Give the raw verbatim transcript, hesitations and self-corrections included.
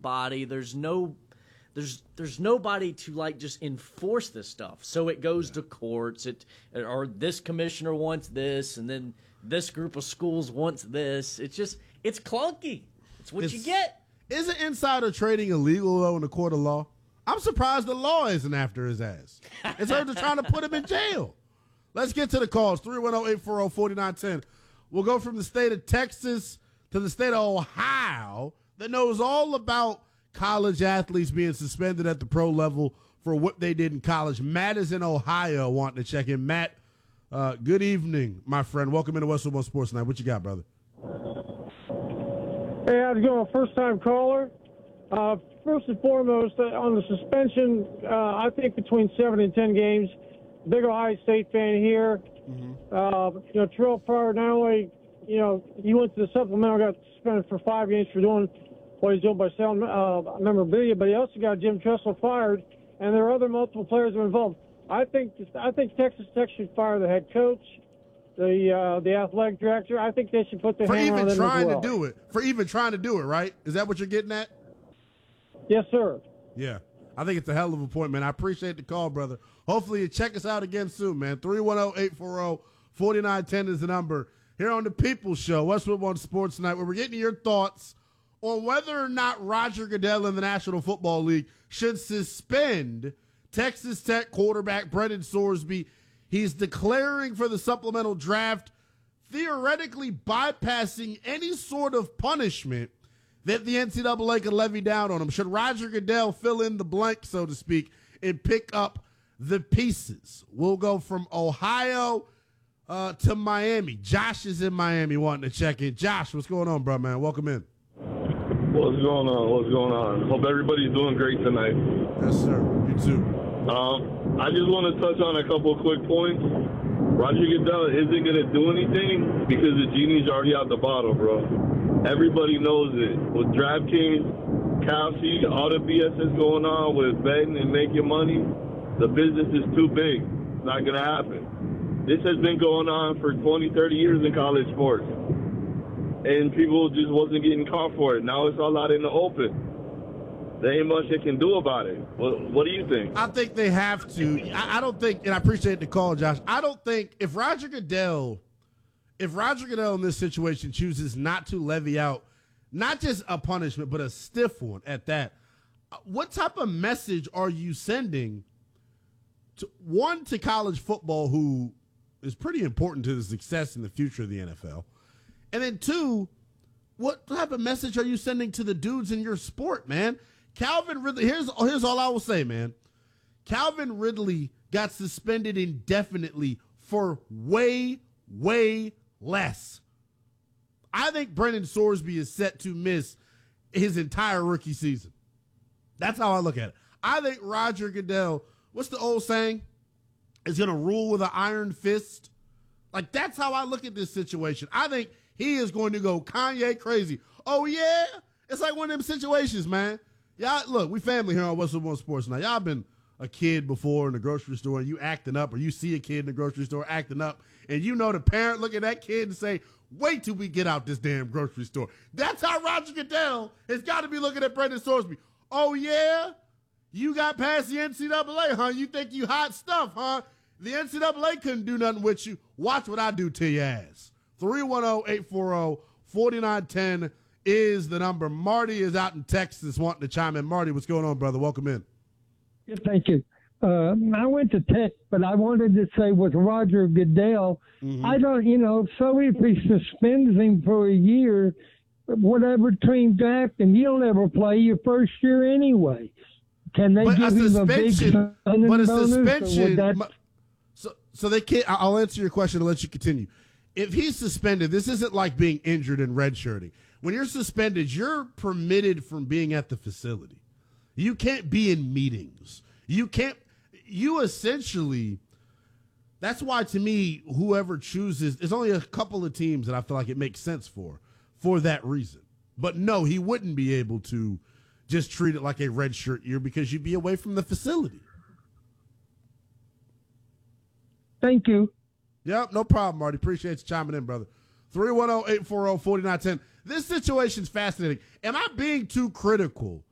body. There's no there's there's nobody to like just enforce this stuff. So it goes yeah. to courts. It or this commissioner wants this, and then this group of schools wants this. It's just it's clunky. It's what it's, you get. Isn't insider trading illegal though in the court of law? I'm surprised the law isn't after his ass. It's her just trying to put him in jail. Let's get to the calls. three one zero, eight four zero, four nine one zero. We'll go from the state of Texas to the state of Ohio that knows all about college athletes being suspended at the pro level for what they did in college. Matt is in Ohio wanting to check in. Matt, uh, good evening, my friend. Welcome into Westwood One Sports Night. What you got, brother? Hey, how's it going? First-time caller. Uh, first and foremost, uh, on the suspension, uh, I think between seven and ten games. Big Ohio State fan here. Mm-hmm. Uh, you know, Terrell Pryor, not only, you know, he went to the supplemental, got suspended for five games for doing what he's doing by selling uh, memorabilia, but he also got Jim Tressel fired, and there are other multiple players that are involved. I think I think Texas Tech should fire the head coach, the uh, the athletic director. I think they should put the for hammer on them even trying as well. to do it. For even trying to do it, right? Is that what you're getting at? Yes, sir. Yeah. I think it's a hell of a point, man. I appreciate the call, brother. Hopefully you check us out again soon, man. three one zero, eight four zero, four nine one zero is the number here on the People's Show, Westwood One Sports Night, where we're getting your thoughts on whether or not Roger Goodell in the National Football League should suspend Texas Tech quarterback Brendan Sorsby. He's declaring for the supplemental draft, theoretically bypassing any sort of punishment that the N C double A could levy down on him. Should Roger Goodell fill in the blank, so to speak, and pick up the pieces? We'll go from Ohio uh, to Miami. Josh is in Miami wanting to check in. Josh, what's going on, bro, man? Welcome in. What's going on? What's going on? Hope everybody's doing great tonight. Yes, sir. You too. Um, I just want to touch on a couple of quick points. Roger Goodell isn't going to do anything because the genie's already out the bottle, bro. Everybody knows it. With DraftKings, Kalshi, all the B S is going on with betting and making money, the business is too big. It's not going to happen. This has been going on for twenty, thirty years in college sports. And people just wasn't getting caught for it. Now it's all out in the open. There ain't much they can do about it. What, what do you think? I think they have to. I, I don't think, and I appreciate the call, Josh. I don't think if Roger Goodell, if Roger Goodell in this situation chooses not to levy out not just a punishment, but a stiff one at that, what type of message are you sending to, one, to college football, who is pretty important to the success in the future of the N F L, and then two, what type of message are you sending to the dudes in your sport, man? Calvin Ridley, here's, here's all I will say, man. Calvin Ridley got suspended indefinitely for way, way less. I think Brendan Sorsby is set to miss his entire rookie season. That's how I look at it. I think Roger Goodell, what's the old saying? Is going to rule with an iron fist. Like, that's how I look at this situation. I think he is going to go Kanye crazy. Oh, yeah? It's like one of them situations, man. Y'all, look, we family here on Westwood One Sports Now. Y'all been a kid before in the grocery store and you acting up, or you see a kid in the grocery store acting up, and you know the parent look at that kid and say, wait till we get out this damn grocery store. That's how Roger Goodell has got to be looking at Brendan Sorsby. Oh, yeah? You got past the N C double A, huh? You think you hot stuff, huh? The N C double A couldn't do nothing with you. Watch what I do to your ass. three one zero, eight four zero, four nine one zero is the number. Marty is out in Texas wanting to chime in. Marty, what's going on, brother? Welcome in. Yeah, thank you. Uh, I went to Tech, but I wanted to say with Roger Goodell, mm-hmm. I don't, you know, so if he suspends him for a year, whatever team draft him, you don't ever play your first year anyway. Can they but give a him a big suspension? But a bonus, suspension. that... So, so they can't. I'll answer your question and let you continue. If he's suspended, this isn't like being injured and redshirting. When you're suspended, you're permitted from being at the facility. You can't be in meetings. You can't. You essentially. That's why, to me, whoever chooses, there's only a couple of teams that I feel like it makes sense for, for that reason. But no, he wouldn't be able to just treat it like a red shirt year because you'd be away from the facility. Thank you. Yep, no problem, Marty. Appreciate you chiming in, brother. three one zero, eight four zero, four nine one zero. This situation's fascinating. Am I being too critical